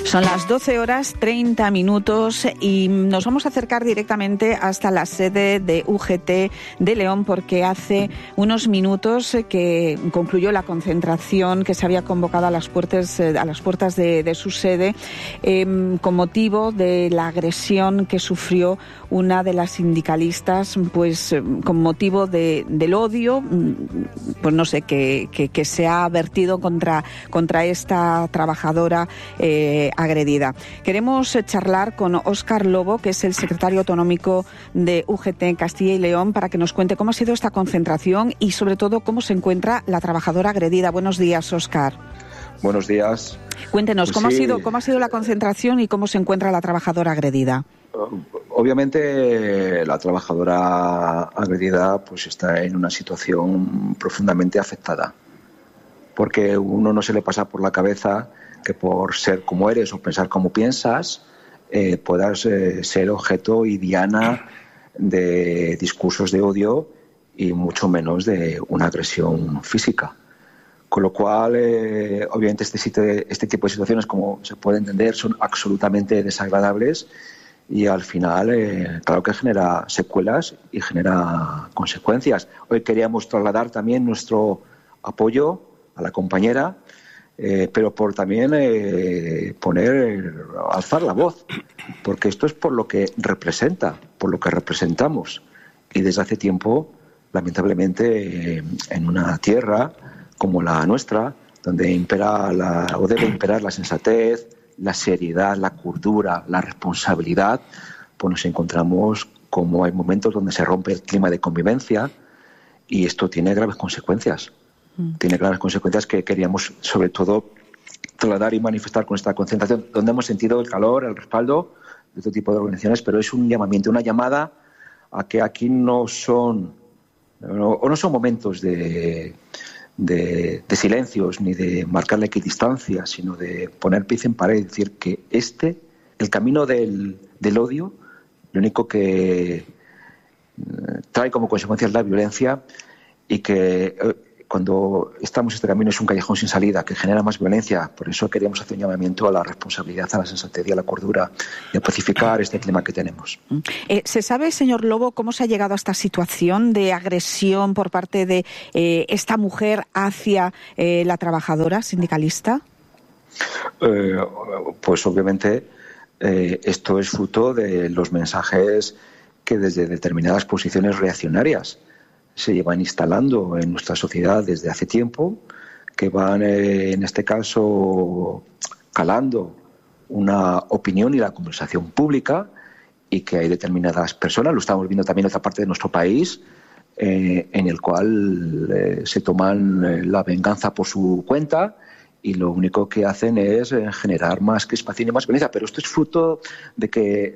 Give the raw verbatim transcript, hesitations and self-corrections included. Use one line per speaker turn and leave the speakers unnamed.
Son las doce horas treinta minutos y nos vamos a acercar directamente hasta la sede de U G T de León, porque hace unos minutos que concluyó la concentración que se había convocado a las puertas, a las puertas de, de su sede eh, con motivo de la agresión que sufrió una de las sindicalistas, pues eh, con motivo de, del odio, pues no sé, que, que, que se ha vertido contra, contra esta trabajadora eh, agredida. Queremos charlar con Óscar Lobo, que es el secretario autonómico de U G T en Castilla y León, para que nos cuente cómo ha sido esta concentración y, sobre todo, cómo se encuentra la trabajadora agredida. Buenos días, Óscar.
Buenos días.
Cuéntenos,
pues
¿cómo,
sí.
ha sido, ¿cómo ha sido la concentración y cómo se encuentra la trabajadora agredida?
Obviamente, la trabajadora agredida pues está en una situación profundamente afectada, porque uno no se le pasa por la cabeza que por ser como eres o pensar como piensas eh, puedas eh, ser objeto y diana de discursos de odio y mucho menos de una agresión física. Con lo cual, eh, obviamente, este, este tipo de situaciones, como se puede entender, son absolutamente desagradables y al final, eh, claro que genera secuelas y genera consecuencias. Hoy queríamos trasladar también nuestro apoyo a la compañera, Eh, pero por también eh, poner, alzar la voz, porque esto es por lo que representa, por lo que representamos. Y desde hace tiempo, lamentablemente, eh, en una tierra como la nuestra, donde impera la, o debe imperar la sensatez, la seriedad, la cordura, la responsabilidad, pues nos encontramos como hay momentos donde se rompe el clima de convivencia y esto tiene graves consecuencias. Tiene graves consecuencias que queríamos, sobre todo, trasladar y manifestar con esta concentración, donde hemos sentido el calor, el respaldo de este tipo de organizaciones, pero es un llamamiento, una llamada a que aquí no son, no, o no son momentos de, de, de silencios ni de marcar la equidistancia, sino de poner pies en pared y decir que este, el camino del, del odio, lo único que trae como consecuencia es la violencia y que cuando estamos en este camino es un callejón sin salida que genera más violencia. Por eso queríamos hacer un llamamiento a la responsabilidad, a la sensatez y a la cordura y a pacificar este clima que tenemos.
Eh, ¿Se sabe, señor Lobo, cómo se ha llegado a esta situación de agresión por parte de eh, esta mujer hacia eh, la trabajadora sindicalista?
Eh, pues obviamente eh, esto es fruto de los mensajes que desde determinadas posiciones reaccionarias se llevan instalando en nuestra sociedad desde hace tiempo, que van, eh, en este caso, calando una opinión y la conversación pública, y que hay determinadas personas, lo estamos viendo también en otra parte de nuestro país, eh, en el cual eh, se toman eh, la venganza por su cuenta y lo único que hacen es eh, generar más crispación y más violencia. Pero esto es fruto de que